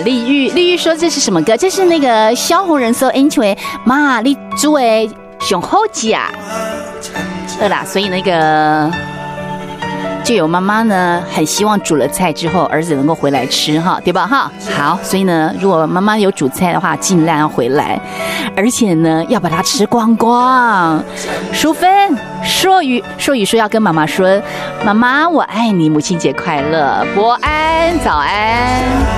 丽玉说这是什么歌？这是那个萧红人所演唱的妈，你煮的上好吃啊！对啦，所以那个就有妈妈呢，很希望煮了菜之后儿子能够回来吃哈，对吧哈？好，所以呢，如果妈妈有煮菜的话，尽量要回来，而且呢，要把它吃光光。淑芬、硕宇说要跟妈妈说，妈妈我爱你，母亲节快乐，伯安，早安。